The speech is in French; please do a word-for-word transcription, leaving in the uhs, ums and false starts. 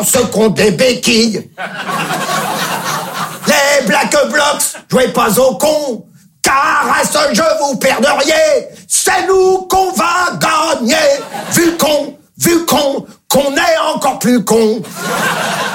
ce qu'on des béquilles. Les Black Blocs, jouez pas au con, car à ce jeu vous perdriez. C'est nous qu'on va gagner, vu qu'on, vu qu'on, qu'on est encore plus con.